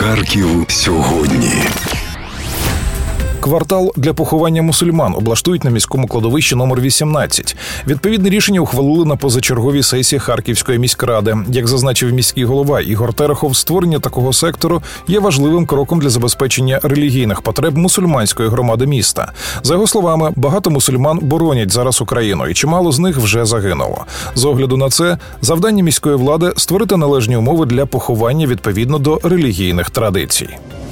Харків сьогодні. Квартал для поховання мусульман облаштують на міському кладовищі номер 18. Відповідне рішення ухвалили на позачерговій сесії Харківської міськради. Як зазначив міський голова Ігор Терехов, створення такого сектору є важливим кроком для забезпечення релігійних потреб мусульманської громади міста. За його словами, багато мусульман боронять зараз Україну, і чимало з них вже загинуло. З огляду на це, завдання міської влади – створити належні умови для поховання відповідно до релігійних традицій.